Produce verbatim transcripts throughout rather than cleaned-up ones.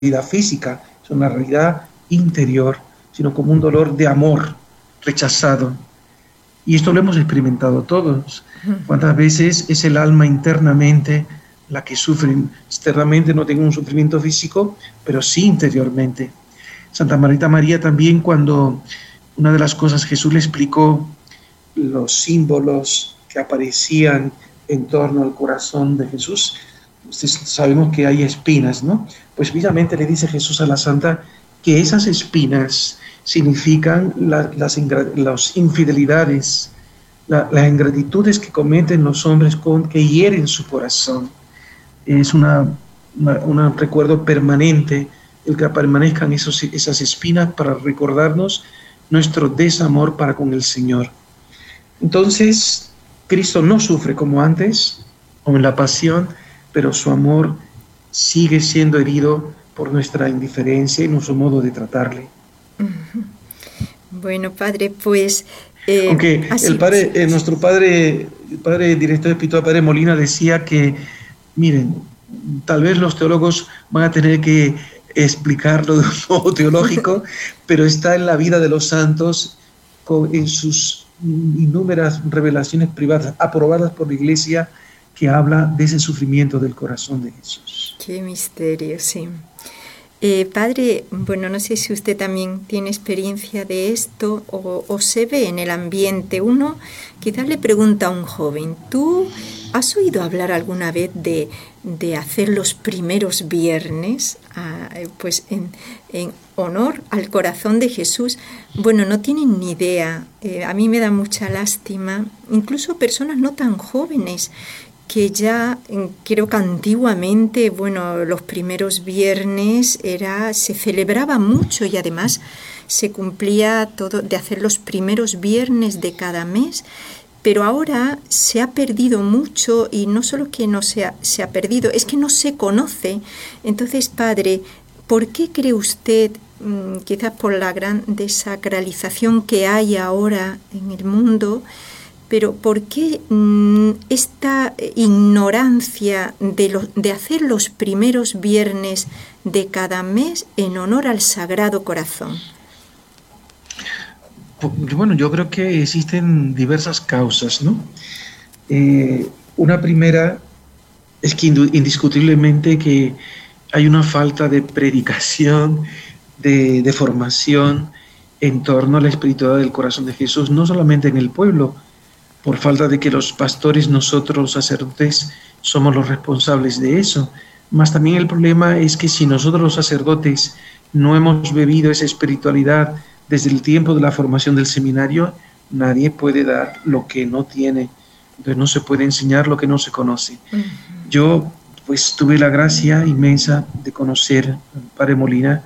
realidad física, es una realidad interior, sino como un dolor de amor rechazado. Y esto lo hemos experimentado todos. ¿Cuántas veces es el alma internamente la que sufre? Externamente no tengo un sufrimiento físico, pero sí interiormente. Santa Marta María también, cuando una de las cosas Jesús le explicó, los símbolos que aparecían en torno al corazón de Jesús, sabemos que hay espinas, ¿no? Pues precisamente le dice Jesús a la Santa que esas espinas significan la, las, las infidelidades, la, las ingratitudes que cometen los hombres con, que hieren su corazón. Es una, una, un recuerdo permanente el que permanezcan esos, esas espinas para recordarnos nuestro desamor para con el Señor. Entonces, Cristo no sufre como antes, como en la pasión, pero su amor sigue siendo herido por nuestra indiferencia y nuestro modo de tratarle. Bueno, Padre, pues... Eh, Aunque así, el padre, sí. eh, nuestro padre, el padre director espiritual, Padre Molina, decía que, miren, tal vez los teólogos van a tener que explicarlo de un modo teológico, pero está en la vida de los santos, con, en sus innumerables revelaciones privadas, aprobadas por la Iglesia, que habla de ese sufrimiento del corazón de Jesús. Qué misterio, sí. Eh, padre, bueno, no sé si usted también tiene experiencia de esto o, o se ve en el ambiente. Uno quizás le pregunta a un joven, ¿tú has oído hablar alguna vez de, de hacer los primeros viernes a, pues en, en honor al corazón de Jesús? Bueno, no tienen ni idea. Eh, a mí me da mucha lástima, incluso personas no tan jóvenes, que ya creo que antiguamente, bueno, los primeros viernes era, se celebraba mucho y además se cumplía todo de hacer los primeros viernes de cada mes, pero ahora se ha perdido mucho y no solo que no se ha, se ha perdido, es que no se conoce. Entonces, Padre, ¿por qué cree usted, quizás por la gran desacralización que hay ahora en el mundo, pero ¿por qué mmm, esta ignorancia de, lo, de hacer los primeros viernes de cada mes en honor al Sagrado Corazón? Bueno, yo creo que existen diversas causas, ¿no? Eh, una primera es que indiscutiblemente que hay una falta de predicación, de, de formación en torno a la espiritualidad del corazón de Jesús, no solamente en el pueblo, por falta de que los pastores, nosotros los sacerdotes, somos los responsables de eso. Más también el problema es que si nosotros los sacerdotes no hemos bebido esa espiritualidad desde el tiempo de la formación del seminario, nadie puede dar lo que no tiene. Entonces no se puede enseñar lo que no se conoce. Uh-huh. Yo pues tuve la gracia inmensa de conocer al Padre Molina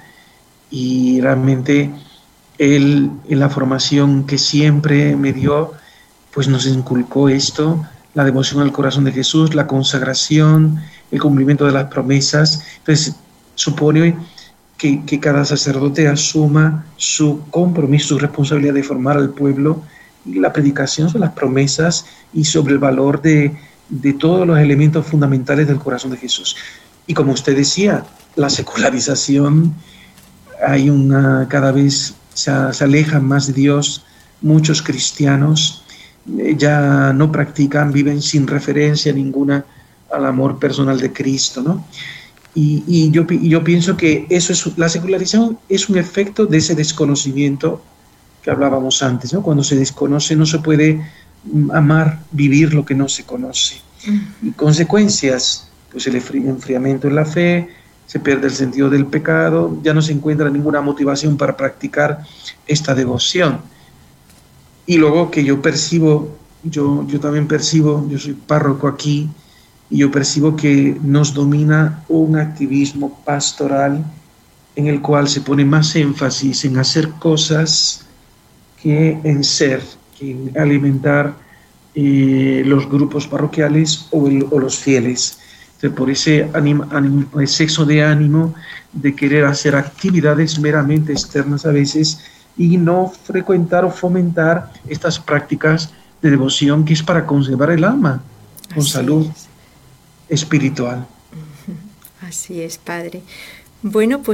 y realmente él, en la formación que siempre me dio, pues nos inculcó esto, la devoción al corazón de Jesús, la consagración, el cumplimiento de las promesas. Entonces, supone que, que cada sacerdote asuma su compromiso, su responsabilidad de formar al pueblo, y la predicación sobre las promesas y sobre el valor de, de todos los elementos fundamentales del corazón de Jesús. Y como usted decía, la secularización, hay una, cada vez se, se alejan más de Dios, muchos cristianos ya no practican, viven sin referencia ninguna al amor personal de Cristo, ¿no? Y, y yo, yo pienso que eso es, la secularización es un efecto de ese desconocimiento que hablábamos antes, ¿no? Cuando se desconoce no se puede amar, vivir lo que no se conoce. Y consecuencias, pues el enfriamiento en la fe, se pierde el sentido del pecado, ya no se encuentra ninguna motivación para practicar esta devoción. Y luego que yo percibo, yo, yo también percibo, yo soy párroco aquí, y yo percibo que nos domina un activismo pastoral en el cual se pone más énfasis en hacer cosas que en ser, que en alimentar eh, los grupos parroquiales o, el, o los fieles. Entonces, por ese anima, anima, exceso de ánimo de querer hacer actividades meramente externas a veces, y no frecuentar o fomentar estas prácticas de devoción que es para conservar el alma con Así salud es. espiritual. Así es, Padre. Bueno, pues